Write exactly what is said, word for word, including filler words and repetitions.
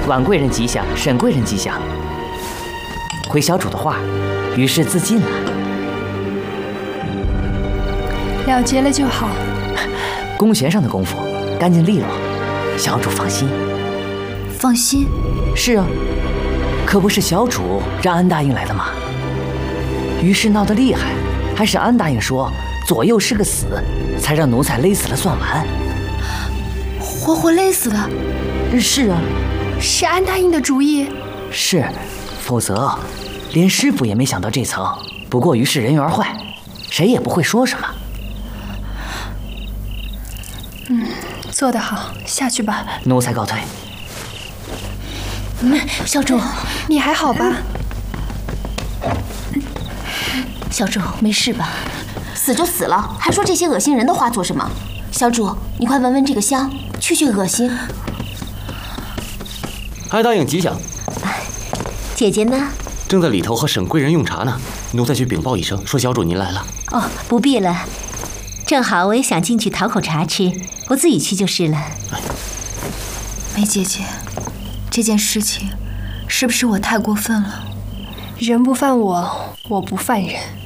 婉贵人吉祥，沈贵人吉祥。回小主的话，于是自尽了。 了结了就好。 弓弦上的功夫，干净利落，小主放心。 放心？ 是啊，可不是小主让安答应来的吗？于是闹得厉害，还是安答应说左右是个死，才让奴才勒死了算完。 活活勒死的？ 是啊。 是安答应的主意？ 是，否则连师傅也没想到这层。不过于是人缘坏，谁也不会说什么。 嗯，做得好，下去吧。 奴才告退。 嗯，小主， 你还好吧？ 小主，没事吧？死就死了，还说这些恶心人的话做什么？小主，你快闻闻这个香，去去恶心。 安答应吉祥。 姐姐呢？ 正在里头和沈贵人用茶呢。奴才去禀报一声，说小主您来了。 哦，不必了。正好我也想进去讨口茶吃，我自己去就是了。哎、 梅姐姐，这件事情是不是我太过分了？ 人不犯我，我不犯人。